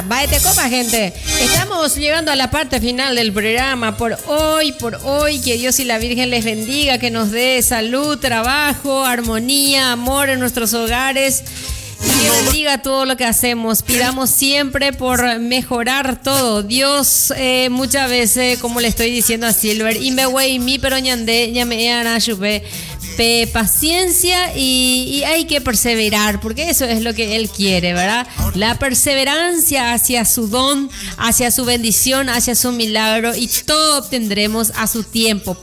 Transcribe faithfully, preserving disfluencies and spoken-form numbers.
Va de copa, gente. Estamos llegando a la parte final del programa. Por hoy, por hoy, que Dios y la Virgen les bendiga, que nos dé salud, trabajo, armonía, amor en nuestros hogares. Y que bendiga todo lo que hacemos. Pidamos siempre por mejorar todo. Dios, eh, muchas veces, como le estoy diciendo a Silver, Inbeway, mi pero ñande, llame a Nayupe. Paciencia y, y hay que perseverar, porque eso es lo que Él quiere, ¿verdad? La perseverancia hacia su don, hacia su bendición, hacia su milagro, y todo obtendremos a su tiempo.